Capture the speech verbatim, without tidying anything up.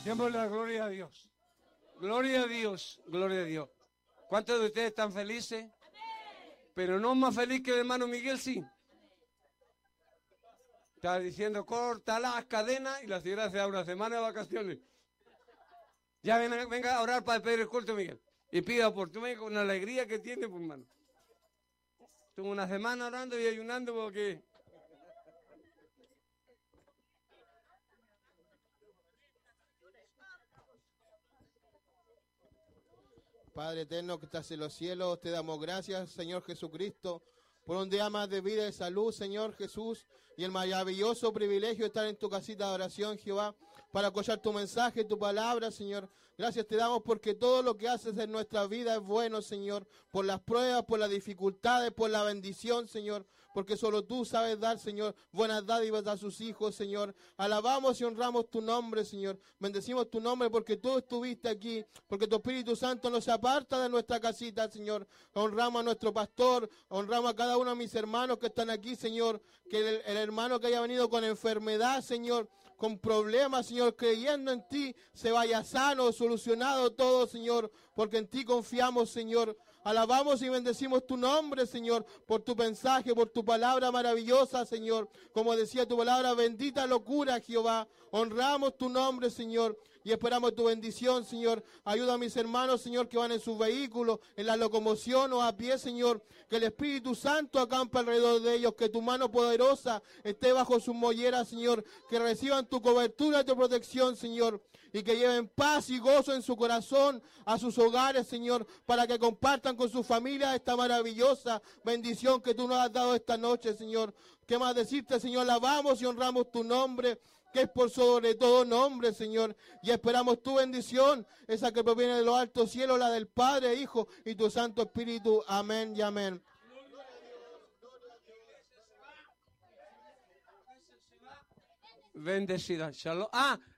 Démosle la gloria a Dios. Gloria a Dios, gloria a Dios. ¿Cuántos de ustedes están felices? Pero no más feliz que el hermano Miguel, sí. Está diciendo, corta las cadenas y la señora se da una semana de vacaciones. Ya venga, venga a orar para pedir el culto, Miguel. Y pida por tú con la alegría que tiene, pues, hermano. Estuve una semana orando y ayunando porque... Padre eterno que estás en los cielos, te damos gracias, Señor Jesucristo, por un día más de vida y de salud, Señor Jesús, y el maravilloso privilegio de estar en tu casita de oración, Jehová, para escuchar tu mensaje, tu palabra, Señor. Gracias te damos porque todo lo que haces en nuestra vida es bueno, Señor, por las pruebas, por las dificultades, por la bendición, Señor, porque solo tú sabes dar, Señor, buenas dádivas a sus hijos, Señor. Alabamos y honramos tu nombre, Señor. Bendecimos tu nombre porque tú estuviste aquí, porque tu Espíritu Santo no se aparta de nuestra casita, Señor. Honramos a nuestro pastor, honramos a cada uno de mis hermanos que están aquí, Señor, que el, el hermano que haya venido con enfermedad, Señor, con problemas, Señor, creyendo en ti, se vaya sano, solucionado todo, Señor, porque en ti confiamos, Señor. Alabamos y bendecimos tu nombre, Señor, por tu mensaje, por tu palabra maravillosa, Señor. Como decía tu palabra, bendita locura, Jehová. Honramos tu nombre, Señor, y esperamos tu bendición, Señor. Ayuda a mis hermanos, Señor, que van en sus vehículos, en la locomoción o a pie, Señor. Que el Espíritu Santo acampe alrededor de ellos, que tu mano poderosa esté bajo sus molleras, Señor. Que reciban tu cobertura y tu protección, Señor. Y que lleven paz y gozo en su corazón a sus hogares, Señor, para que compartan con su familia esta maravillosa bendición que tú nos has dado esta noche, Señor. ¿Qué más decirte, Señor? Alabamos y honramos tu nombre, que es por sobre todo nombre, Señor. Y esperamos tu bendición, esa que proviene de los altos cielos, la del Padre, Hijo y tu Santo Espíritu. Amén y amén. Bendecida. Shalom. Ah,